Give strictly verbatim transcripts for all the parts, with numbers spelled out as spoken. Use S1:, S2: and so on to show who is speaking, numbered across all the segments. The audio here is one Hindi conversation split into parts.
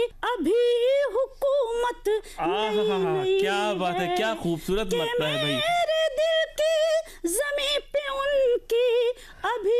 S1: अभी हुकूमत
S2: आहा, क्या बात है, क्या खूबसूरत मत है भाई।
S1: मेरे दिल की ज़मीं पे उनकी अभी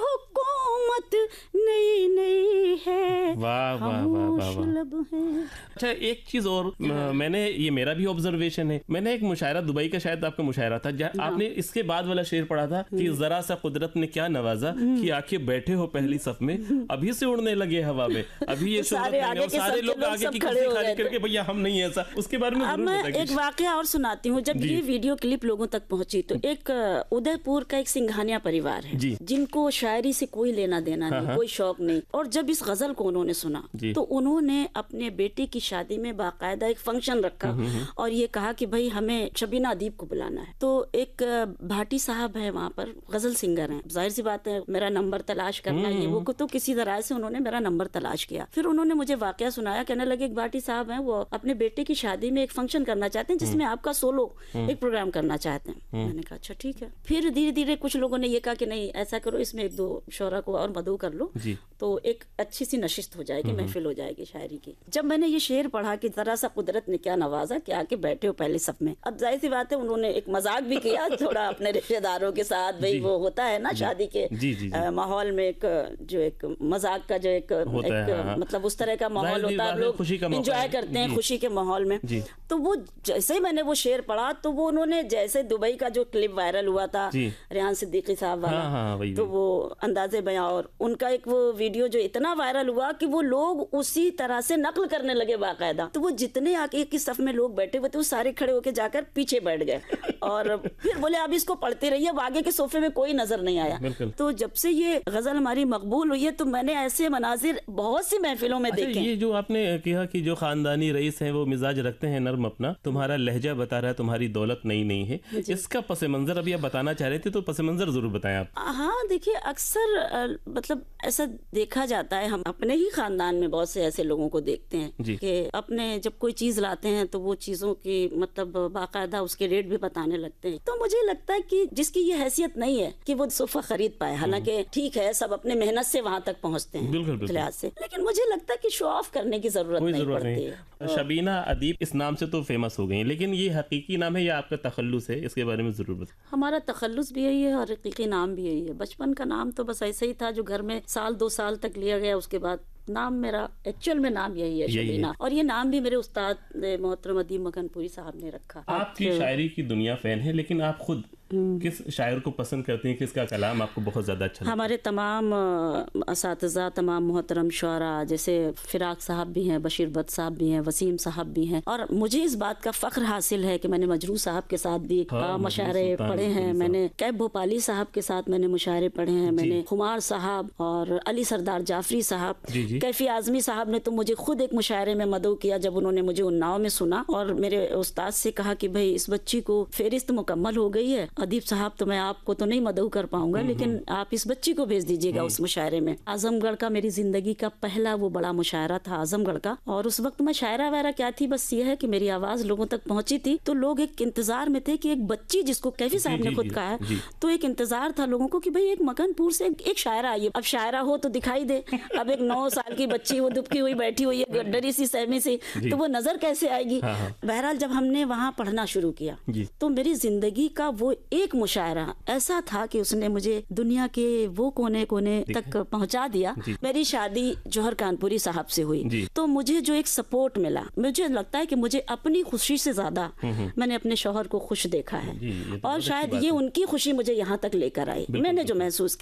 S1: हुकूमत नई नई है।
S2: वाह वाह वाह वाह वाह। अच्छा एक चीज और, हाँ। मैंने ये मेरा भी ऑब्जर्वेशन है, मैंने एक मुशायरा दुबई का, शायद आपका मुशायरा था, हाँ। आपने इसके बाद वाला शेर पढ़ा था कि जरा सा कुदरत ने क्या नवाजा कि आके बैठे हो पहली सफ में, अभी से उड़ने लगे हवा में, अभी ये
S1: सारे आगे के
S2: सारे लोग आगे की कुर्सी खाली करके भैया हम नहीं ऐसा। उसके बारे में
S1: अब मैं एक वाकया और सुनाती हूँ। जब ये वीडियो क्लिप लोगों तक पहुंची तो एक उदयपुर का एक सिंघानिया परिवार है जिनको शायरी से कोई लेना देना नहीं, कोई शौक नहीं, और जब इस गजल को उन्होंने सुना तो उन्होंने अपने बेटे की शादी में बाकायदा एक फंक्शन रखा और ये कहा कि भाई हमें शबीना अदीब को बुलाना है। तो एक भाटी साहब है वहाँ पर, गजल सिंगर हैं, जाहिर सी बात है मेरा नंबर तलाश करना ये वो, तो किसी तरह से उन्होंने मेरा नंबर तलाश किया। फिर उन्होंने मुझे वाकया सुनाया, कहने लगे एक भाटी साहब हैं वो अपने बेटे की शादी में एक फंक्शन करना चाहते हैं जिसमें आपका सोलो एक प्रोग्राम करना चाहते हैं। मैंने कहा अच्छा ठीक है। फिर धीरे धीरे कुछ लोगों ने ये कहा कि नहीं ऐसा करो, इसमें एक दो शोरा को और मदऊ कर लो तो एक अच्छी सी नशिस्त हो जाएगी, महफिल हो जाएगी शायरी की। जब मैंने ये शेर पढ़ा कि जरा सा कुदरत ने क्या नवाजा कि आके बैठे हो पहले सफ में, अब जाहिर सी बात है उन्होंने एक मजाक भी किया थोड़ा अपने रिश्तेदारों के साथ, भाई वो होता है ना शादी के माहौल में एक जो एक मजाक का जो एक, एक मतलब उस तरह का माहौल होता है, लोग एंजॉय करते हैं खुशी के माहौल में। तो वो जैसे ही मैंने वो शेर पढ़ा तो वो उन्होंने जैसे दुबई का जो क्लिप वायरल हुआ था रेहान सिद्दीकी साहब वाला, हाँ, हाँ, वही, तो वो अंदाजे बयां और उनका एक वो वीडियो जो इतना वायरल हुआ कि वो लोग उसी तरह से नकल करने लगे बाकायदा। तो वो जितने आगे की सफ में लोग बैठे हुए थे वो सारे खड़े होके जाकर पीछे बैठ गए और फिर बोले अब इसको पढ़ते रहिए, अब आगे के सोफे में कोई नजर नहीं आया। तो जब से ये गजल हमारी मकबूल हुई है तो मैंने ऐसे मनाजिर बहुत सी महफिलों में देखे।
S2: ये जो आपने कहा कि जो खानदानी रईस है वो मिजाज रखते हैं नर्म अपना, तुम्हारा लहजा बता रहा है तुम्हारी दौलत नई नहीं है, इसका पस मंजर अभी आप बताना चाह रहे थे तो पस मंजर जरूर बताएं आप।
S1: हाँ देखिए अक्सर मतलब ऐसा देखा जाता है, हम अपने ही खानदान में बहुत से ऐसे लोगों को देखते हैं कि अपने जब कोई चीज लाते हैं तो वो चीजों की मतलब बाकायदा उसके रेट भी बताने लगते हैं। तो मुझे लगता है कि जिसकी ये हैसियत नहीं है कि वो सोफा खरीद पाए, हालांकि ठीक है सब अपने मेहनत से वहां तक पहुंचते हैं लिहाज से, लेकिन मुझे लगता है कि शो ऑफ करने की जरूरत नहीं पड़ती है।
S2: शबीना अदीब इस नाम से तो फेमस हो गई, लेकिन ये हकीकी नाम है या आपका तखल्लुस है, इसके बारे में जरूर बताएं।
S1: हमारा तखल्लुस भी यही है और हकीकी नाम भी यही है। बचपन का नाम तो बस ऐसे ही था जो घर में साल दो साल तक लिया गया, उसके बाद नाम मेरा एक्चुअल में नाम यही है शबीना, और ये नाम भी मेरे उस्ताद मोहतरम अदीब मगनपुरी साहब ने रखा।
S2: आपकी शायरी की दुनिया फैन है, लेकिन आप खुद किस शायर को पसंद करती हैं, किसका कलाम आपको बहुत ज्यादा अच्छा लगता है?
S1: हमारे तमाम असातिज़ा, तमाम मोहतरम शुअरा जैसे फिराक साहब भी हैं, बशीर बट साहब भी हैं, वसीम साहब भी हैं, और मुझे इस बात का फख्र हासिल है कि मैंने मजरू साहब के साथ भी हाँ, मुशायरे पढ़े हैं, मैंने कैब भोपाली साहब के साथ मैंने मुशायरे पढ़े हैं, मैंने खुमार साहब और अली सरदार जाफरी साहब, कैफी आजमी साहब ने तो मुझे खुद एक मुशायरे में मदऊ किया जब उन्होंने मुझे उन्नाव में सुना और मेरे उस्ताद से कहा कि भाई इस बच्ची को फेरिस्त मुकम्मल हो गई है, अदीब साहब तो मैं आपको तो नहीं मदऊ कर पाऊंगा लेकिन आप इस बच्ची को भेज दीजिएगा उस मुशायरे में। आजमगढ़ का मेरी जिंदगी का पहला वो बड़ा मुशायरा था आजमगढ़ का, और उस वक्त मैं शायरा वायरा क्या थी, बस ये है कि मेरी आवाज लोगों तक पहुंची थी तो लोग एक इंतजार में थे कि एक बच्ची, जिसको कैफी साहब ने खुद कहा है, तो एक इंतजार था लोगों को कि भाई एक मकनपुर से एक शायरा आई है, अब शायरा हो तो दिखाई दे। अब एक नौ साल की बच्ची वो दुबकी हुई बैठी हुई है गड्डरी सी सहमी सी, तो वो नजर कैसे आएगी। बहरहाल जब हमने वहाँ पढ़ना शुरू किया तो मेरी जिंदगी का वो एक मुशायरा ऐसा था कि उसने मुझे दुनिया के वो कोने कोने तक पहुंचा दिया। मेरी शादी जौहर कानपुरी साहब से हुई तो मुझे जो एक सपोर्ट मिला, मुझे लगता है कि मुझे अपनी खुशी से ज्यादा मैंने अपने शौहर को खुश देखा है और शायद ये उनकी खुशी मुझे यहाँ तक लेकर आई, मैंने जो महसूस